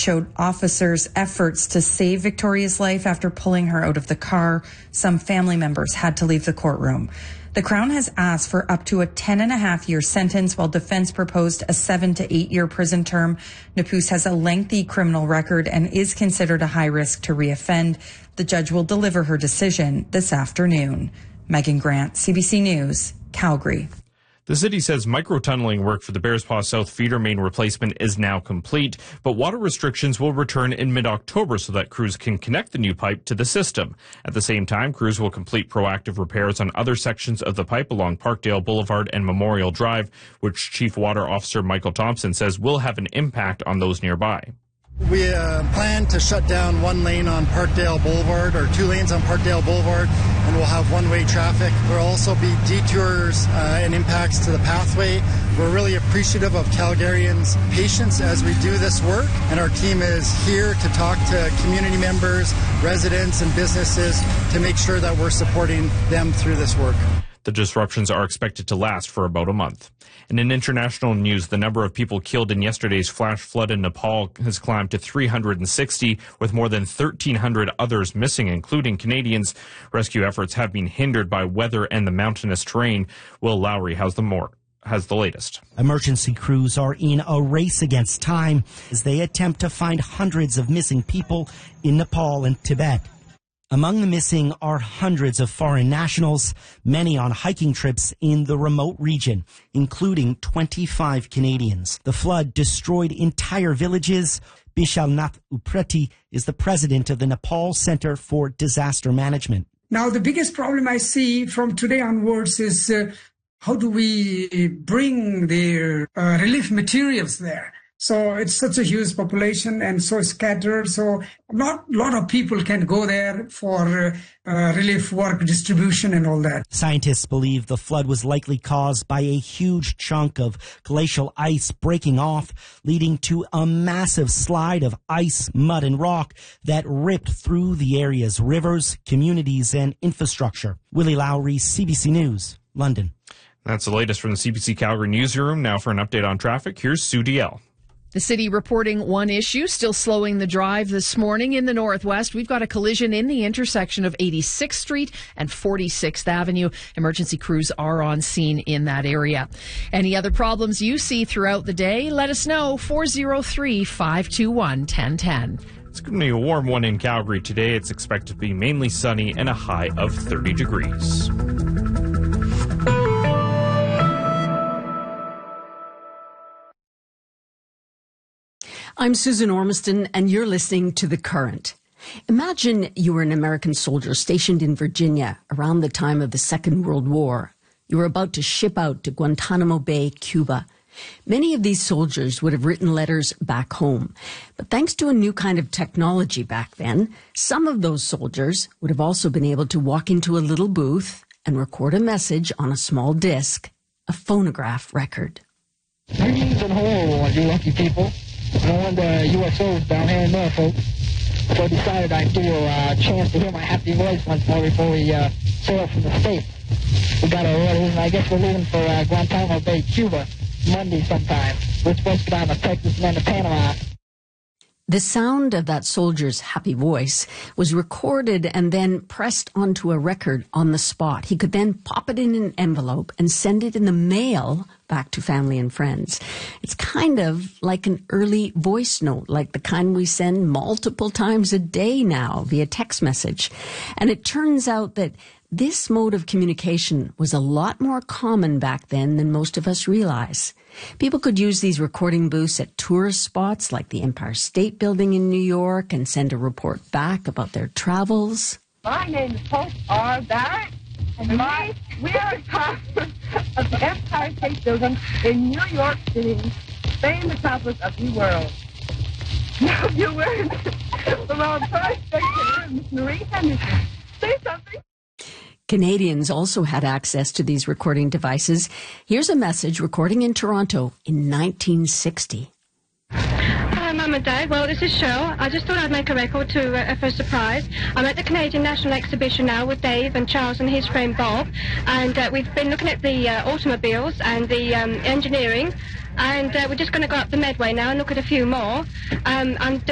showed officers' efforts to save Victoria's life after pulling her out of the car. Some family members had to leave the courtroom. The Crown has asked for up to a 10.5-year sentence, while defense proposed a 7 to 8 year prison term. Nabuse has a lengthy criminal record and is considered a high risk to reoffend. The judge will deliver her decision this afternoon. Megan Grant, CBC News, Calgary. The city says micro-tunneling work for the Bearspaw South feeder main replacement is now complete, but water restrictions will return in mid-October so that crews can connect the new pipe to the system. At the same time, crews will complete proactive repairs on other sections of the pipe along Parkdale Boulevard and Memorial Drive, which Chief Water Officer Michael Thompson says will have an impact on those nearby. We plan to shut down one lane on Parkdale Boulevard, or 2 lanes on Parkdale Boulevard, and we'll have one-way traffic. There will also be detours and impacts to the pathway. We're really appreciative of Calgarians' patience as we do this work, and our team is here to talk to community members, residents, and businesses to make sure that we're supporting them through this work. The disruptions are expected to last for about a month. And in international news, the number of people killed in yesterday's flash flood in Nepal has climbed to 360, with more than 1,300 others missing, including Canadians. Rescue efforts have been hindered by weather and the mountainous terrain. Will Lowry has the latest. Emergency crews are in a race against time as they attempt to find hundreds of missing people in Nepal and Tibet. Among the missing are hundreds of foreign nationals, many on hiking trips in the remote region, including 25 Canadians. The flood destroyed entire villages. Bishalnath Upreti is the president of the Nepal Center for Disaster Management. Now, the biggest problem I see from today onwards is how do we bring the relief materials there? So it's such a huge population and so scattered. So not a lot of people can go there for relief work, distribution and all that. Scientists believe the flood was likely caused by a huge chunk of glacial ice breaking off, leading to a massive slide of ice, mud and rock that ripped through the area's rivers, communities and infrastructure. Willie Lowry, CBC News, London. That's the latest from the CBC Calgary newsroom. Now for an update on traffic, here's Sue DL. The city reporting one issue still slowing the drive this morning in the northwest. We've got a collision in the intersection of 86th Street and 46th Avenue. Emergency crews are on scene in that area. Any other problems you see throughout the day? Let us know. 403-521-1010. It's going to be a warm one in Calgary today. It's expected to be mainly sunny and a high of 30 degrees. I'm Susan Ormiston, and you're listening to The Current. Imagine you were an American soldier stationed in Virginia around the time of the Second World War. You were about to ship out to Guantanamo Bay, Cuba. Many of these soldiers would have written letters back home. But thanks to a new kind of technology back then, some of those soldiers would have also been able to walk into a little booth and record a message on a small disc, a phonograph record. Greetings and hello, all you lucky people. I'm one of the USOs down here in Norfolk, so I decided I'd give you a chance to hear my happy voice once more before we sail from the States. We got our orders, and I guess we're leaving for Guantanamo Bay, Cuba, Monday sometime. We're supposed to go down to Texas and then to Panama. The sound of that soldier's happy voice was recorded and then pressed onto a record on the spot. He could then pop it in an envelope and send it in the mail back to family and friends. It's kind of like an early voice note, like the kind we send multiple times a day now via text message. And it turns out that this mode of communication was a lot more common back then than most of us realize. People could use these recording booths at tourist spots like the Empire State Building in New York and send a report back about their travels. My name is Hope R. Barrett, and we are top of the Empire State Building in New York City, famed metropolis of the world. Now, viewers, from our first spectator, Miss Marie Henderson, say something. Canadians also had access to these recording devices. Here's a message recording in Toronto in 1960. Hi, Mum and Dad. Well, this is Cheryl. I just thought I'd make a record for a surprise. I'm at the Canadian National Exhibition now with Dave and Charles and his friend Bob. And we've been looking at the automobiles and the engineering. And we're just going to go up the Medway now and look at a few more. I'm